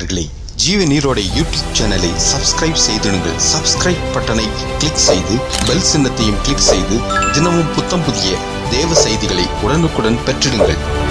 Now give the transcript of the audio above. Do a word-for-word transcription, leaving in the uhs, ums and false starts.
நண்பர்களே, ஜீவ நீரோடை யூடியூப் சேனலை சப்ஸ்கிரைப் செய்திடுங்கள். சப்ஸ்கிரைப் பட்டனை கிளிக் செய்து பெல் சின்னத்தையும் கிளிக் செய்து தினமும் புத்தம் புதிய தேவ செய்திகளை உடனுக்குடன் பெற்றிடுங்கள்.